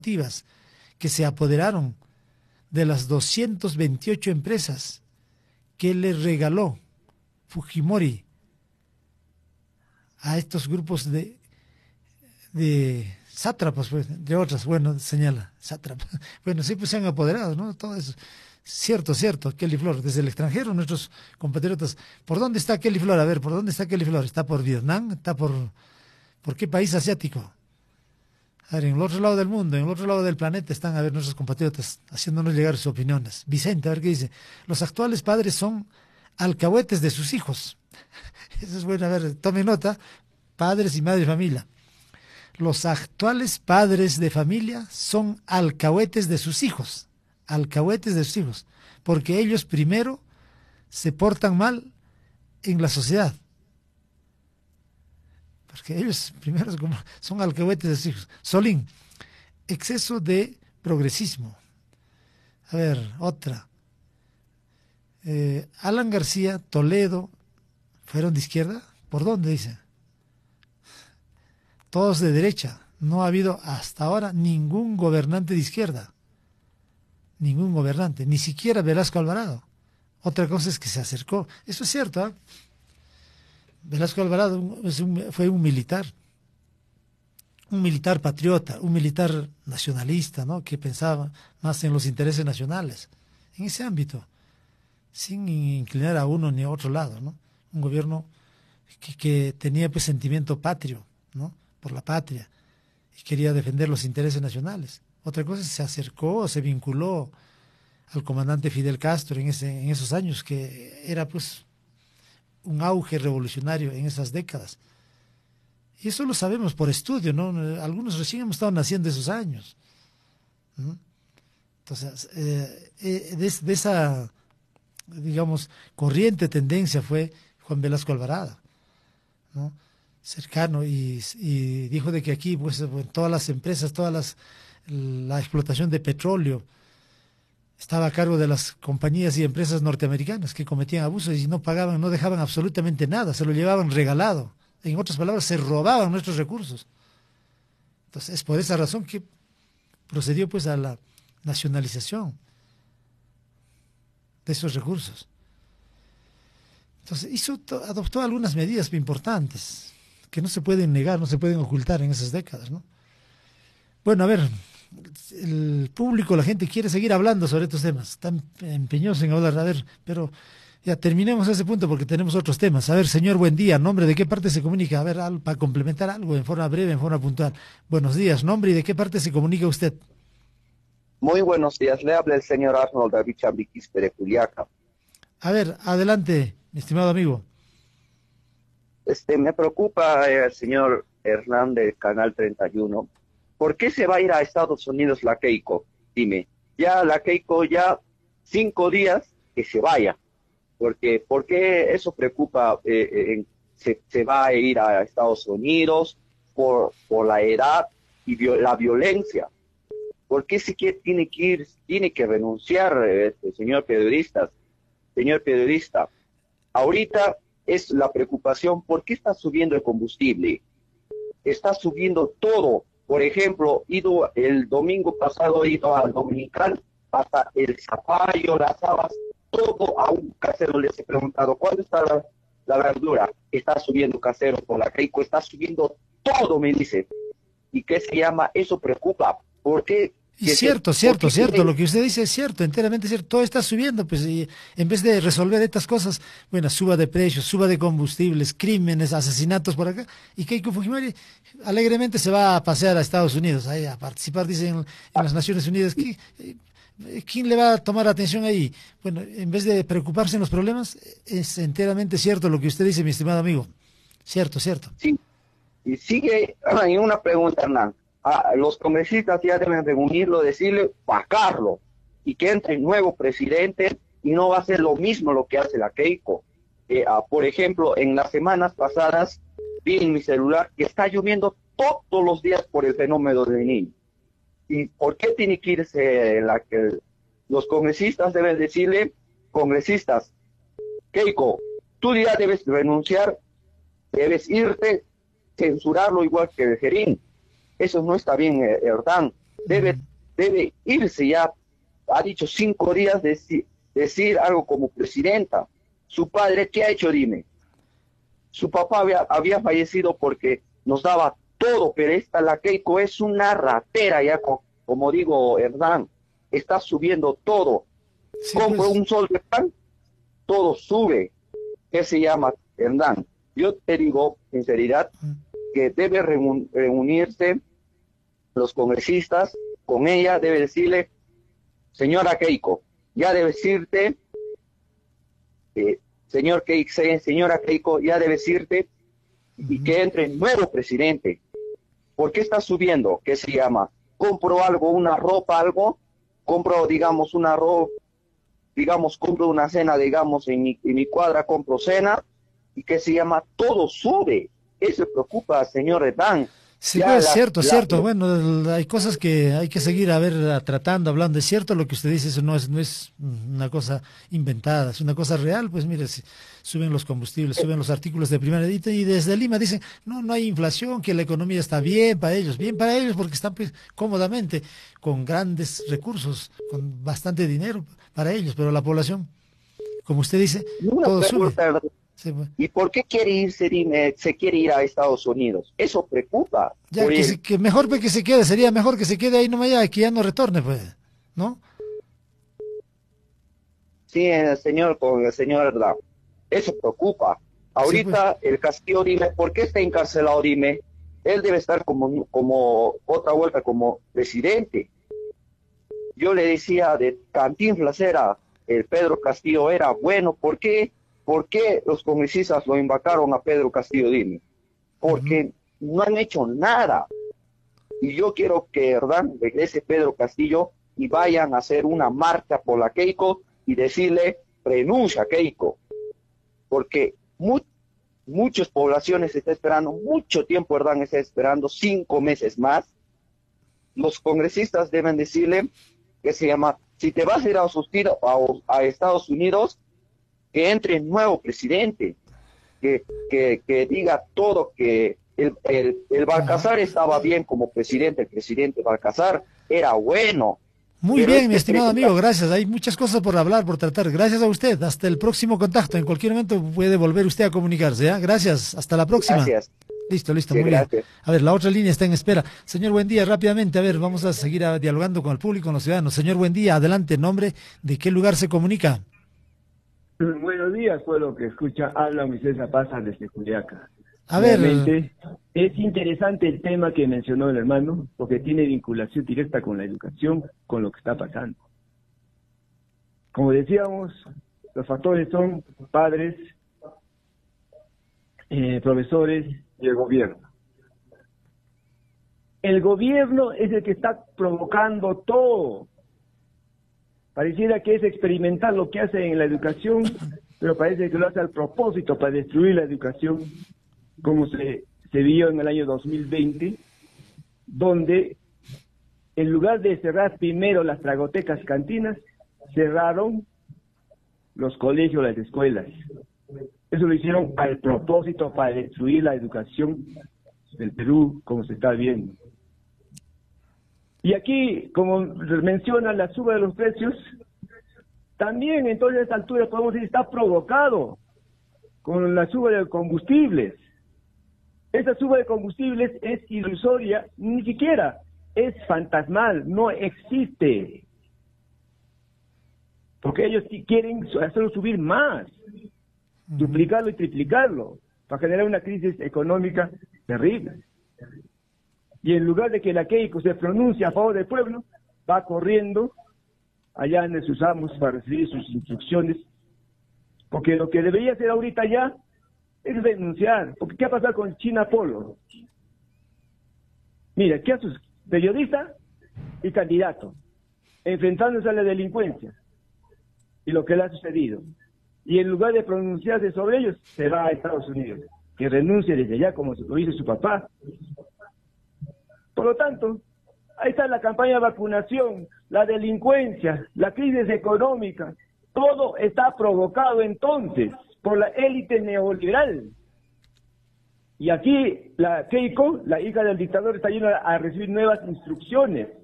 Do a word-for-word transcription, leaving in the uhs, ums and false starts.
activas que se apoderaron de las doscientas veintiocho empresas que le regaló Fujimori a estos grupos de, de sátrapas, pues, de otras, bueno, señala, sátrapas. Bueno, sí, pues se han apoderado, ¿no? Todo eso. Cierto, cierto, Kelly Flor, desde el extranjero, nuestros compatriotas. ¿Por dónde está Kelly Flor? A ver, ¿por dónde está Kelly Flor? ¿Está por Vietnam? ¿Está por, por qué país asiático? A ver, en el otro lado del mundo, en el otro lado del planeta están, a ver, nuestros compatriotas haciéndonos llegar sus opiniones. Vicente, a ver qué dice. Los actuales padres son alcahuetes de sus hijos. Eso es bueno, a ver, tome nota, padres y madres de familia. Los actuales padres de familia son alcahuetes de sus hijos, alcahuetes de sus hijos, porque ellos primero se portan mal en la sociedad. Porque ellos primero son alcahuetes de sus hijos. Solín, exceso de progresismo. A ver, otra. Eh, Alan García, Toledo, ¿fueron de izquierda? ¿Por dónde dice? Todos de derecha. No ha habido hasta ahora ningún gobernante de izquierda. Ningún gobernante, ni siquiera Velasco Alvarado. Otra cosa es que se acercó. Eso es cierto, ¿eh? Velasco Alvarado es un, fue un militar, un militar patriota, un militar nacionalista, ¿no? Que pensaba más en los intereses nacionales, en ese ámbito, sin inclinar a uno ni a otro lado, ¿no? Un gobierno que, que tenía pues sentimiento patrio, ¿no? Por la patria, y quería defender los intereses nacionales. Otra cosa es que se acercó, se vinculó al comandante Fidel Castro en, ese, en esos años, que era pues un auge revolucionario en esas décadas. Y eso lo sabemos por estudio, ¿no? Algunos recién hemos estado naciendo esos años, ¿no? Entonces, eh, eh, de, de esa, digamos, corriente tendencia fue Juan Velasco Alvarado, ¿no? Cercano, y, y dijo de que aquí, pues, todas las empresas, todas las, la explotación de petróleo estaba a cargo de las compañías y empresas norteamericanas que cometían abusos y no pagaban, no dejaban absolutamente nada, se lo llevaban regalado. En otras palabras, se robaban nuestros recursos. Entonces, es por esa razón que procedió pues a la nacionalización de esos recursos. Entonces, hizo, adoptó algunas medidas importantes que no se pueden negar, no se pueden ocultar en esas décadas, ¿no? Bueno, a ver, el público, la gente quiere seguir hablando sobre estos temas, están empeñosos en hablar, a ver, pero ya terminemos ese punto porque tenemos otros temas. A ver, señor, buen día, nombre, ¿de qué parte se comunica? A ver, al, para complementar algo en forma breve, en forma puntual. Buenos días, nombre y de qué parte se comunica usted. Muy buenos días, le habla el señor Arnold David Chambiquispe de Juliaca. A ver, adelante, mi estimado amigo. Este, me preocupa eh, el señor Hernández, Canal treinta y uno. ¿Por qué se va a ir a Estados Unidos la Keiko? Dime, ya la Keiko ya cinco días que se vaya. Porque, ¿por qué eso preocupa? Eh, eh, se, se va a ir a Estados Unidos por, por la edad y viol, la violencia. ¿Por qué si que tiene que ir, tiene que renunciar, este, señor periodista? Señor periodista, ahorita es la preocupación, ¿por qué está subiendo el combustible? Está subiendo todo. Por ejemplo, ido el domingo pasado, he ido al Dominical, hasta el zapallo, las habas, todo a un casero les he preguntado, ¿cuándo está la, la verdura? Está subiendo casero por la Keiko, está subiendo todo, me dice. ¿Y qué se llama? Eso preocupa. ¿Por qué? Y cierto, cierto, cierto, lo que usted dice es cierto, enteramente cierto, todo está subiendo, pues y en vez de resolver estas cosas, bueno, suba de precios, suba de combustibles, crímenes, asesinatos por acá, y Keiko Fujimori alegremente se va a pasear a Estados Unidos, ahí a participar, dicen, en, en las Naciones Unidas. ¿Quién le va a tomar atención ahí? Bueno, en vez de preocuparse en los problemas, es enteramente cierto lo que usted dice, mi estimado amigo, cierto, cierto. Sí, y sigue, hay una pregunta, Hernán. Ah, los congresistas ya deben reunirlo, decirle, vacarlo, y que entre el nuevo presidente, y no va a ser lo mismo lo que hace la Keiko. Eh, ah, por ejemplo, en las semanas pasadas vi en mi celular que está lloviendo todos los días por el fenómeno del Niño. ¿Y por qué tiene que irse la que los congresistas deben decirle, congresistas, Keiko, tú ya debes renunciar, debes irte, censurarlo igual que el Gerín? Eso no está bien, Hernán. debe, Mm. debe irse ya. Ha dicho cinco días de deci- decir algo como presidenta. Su padre, ¿qué ha hecho? Dime. Su papá había, había fallecido porque nos daba todo, pero esta la Keiko es una ratera ya, co- como digo, Hernán, está subiendo todo. Sí, Compro pues. un sol de pan, todo sube. ¿Qué se llama, Hernán? Yo te digo, sinceridad, Mm. que debe reun- reunirse los congresistas con ella, debe decirle, señora Keiko, ya debe decirte, eh, señor Keiko, señora Keiko, ya debe decirte y Ujú. que entre nuevo presidente. ¿Por qué está subiendo? ¿Qué se llama? Compro algo, una ropa, algo, compro, digamos, una ropa, digamos, compro una cena, digamos, en mi, en mi cuadra compro cena, y ¿qué se llama? Todo sube. Eso preocupa, señor Hernán. Sí, Ya pues la, cierto, la, cierto. Bueno, el- hay cosas que hay que seguir a ver a- tratando, hablando. Es cierto lo que usted dice, eso no es, no es una cosa inventada, es una cosa real. Pues mire, si suben los combustibles, suben los artículos de primera edita y desde Lima dicen, no, no hay inflación, que la economía está bien para ellos, bien para ellos porque están pues cómodamente, con grandes recursos, con bastante dinero para ellos, pero la población, como usted dice, una todo sube. pregunta, Sí, pues. ¿y por qué quiere irse, dime, se quiere ir a Estados Unidos? Eso preocupa Ya por que, él. se, que mejor pues, que se quede, sería mejor que se quede ahí nomás ya, que ya no retorne, pues, ¿no? Sí, el señor, con el señor Hernán. Eso preocupa. Sí, pues. Ahorita el Castillo, dime, ¿por qué está encarcelado? Dime, él debe estar como, como otra vuelta como presidente. Yo le decía de Cantinflas era, el Pedro Castillo era bueno. ¿Por qué? ¿Por qué los congresistas lo invocaron a Pedro Castillo? Dime. Ujú. Porque no han hecho nada. Y yo quiero que, ¿verdad?, regrese Pedro Castillo y vayan a hacer una marcha por la Keiko y decirle, renuncia Keiko, porque mu muchas poblaciones están esperando, mucho tiempo, ¿verdad?, está esperando, cinco meses más. Los congresistas deben decirle, que se llama, si te vas a ir a, a, a Estados Unidos, que entre el nuevo presidente, que, que, que diga todo, que el, el, el Ajá. Balcazar estaba bien como presidente, el presidente Balcazar era bueno, Muy pero bien, mi este estimado Pedro amigo, gracias. Hay muchas cosas por hablar, por tratar. Gracias a usted. Hasta el próximo contacto. En cualquier momento puede volver usted a comunicarse, ¿ya? Gracias. Hasta la próxima. gracias, Listo, listo, sí, muy bien. gracias. A ver, la otra línea está en espera. Señor Buendía, rápidamente, a ver, vamos a seguir a, dialogando con el público, con los ciudadanos. Señor Buendía, adelante, nombre, ¿de qué lugar se comunica? Buenos días, pueblo que escucha, habla Moisés Zapaza desde Juliaca. A ver, Realmente es interesante el tema que mencionó el hermano, porque tiene vinculación directa con la educación, con lo que está pasando. Como decíamos, los factores son padres, eh, profesores y el gobierno. El gobierno es el que está provocando todo. Pareciera que es experimentar lo que hace en la educación, pero parece que lo hace al propósito para destruir la educación, como se, se vio en el año dos mil veinte, donde en lugar de cerrar primero las tragotecas cantinas, cerraron los colegios, las escuelas. Eso lo hicieron al propósito para destruir la educación del Perú, como se está viendo. Y aquí, como menciona la suba de los precios, también entonces a esta altura podemos decir está provocado con la suba de combustibles. Esa suba de combustibles es ilusoria, ni siquiera es fantasmal, no existe. Porque ellos quieren hacerlo subir más, duplicarlo y triplicarlo, para generar una crisis económica terrible. Y en lugar de que la Keiko se pronuncie a favor del pueblo, va corriendo allá en sus amos para recibir sus instrucciones, porque lo que debería hacer ahorita ya es denunciar. Porque ¿qué ha pasado con China Polo? Mira, ¿qué hace? Periodista y candidato, enfrentándose a la delincuencia y lo que le ha sucedido. Y en lugar de pronunciarse sobre ellos, se va a Estados Unidos, que renuncie desde allá como lo hizo su papá. Por lo tanto, ahí está la campaña de vacunación, la delincuencia, la crisis económica, todo está provocado entonces por la élite neoliberal. Y aquí la Keiko, la hija del dictador, está yendo a recibir nuevas instrucciones